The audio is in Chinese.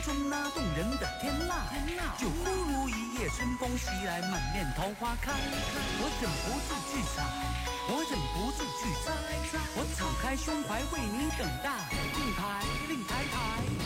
中那动人的天籁，就忽如一夜春风袭来，满面桃花开。我忍不住去采，我忍不住去摘，我敞开胸怀为你等待，令牌令台台。